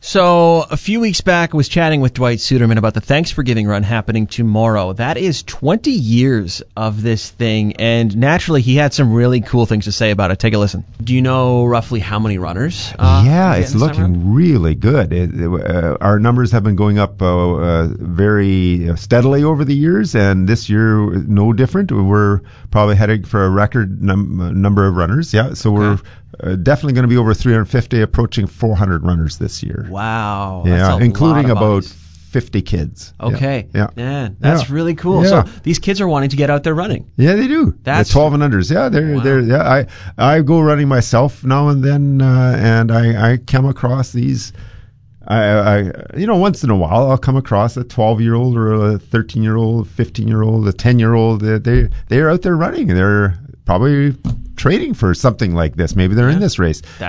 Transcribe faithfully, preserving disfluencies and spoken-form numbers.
So a few weeks back, I was chatting with Dwight Suderman about the Thanks for Giving run happening tomorrow. That is twenty years of this thing, and naturally he had some really cool things to say about it. Take a listen. Do you know roughly how many runners? Uh, yeah, it's looking really good. It, it, uh, our numbers have been going up uh, uh, very steadily over the years, and this year no different. We're probably heading for a record num- number of runners. Yeah, so we're Okay. uh, definitely going to be over three hundred fifty, approaching four hundred runners this year. Wow. Yeah, that's a including lot of about bodies. fifty kids. Okay. Yeah. Yeah, that's Yeah. really cool. Yeah. So these kids are wanting to get out there running. Yeah, they do. That's the twelve and unders. Yeah, they're Wow. they're yeah. I I go running myself now and then, uh, and I I come across these. I, I you know once in a while I'll come across a twelve year old or a thirteen year old, fifteen year old, a ten year old. They they they're out there running. They're probably training for something like this. Maybe they're Yeah. in this race.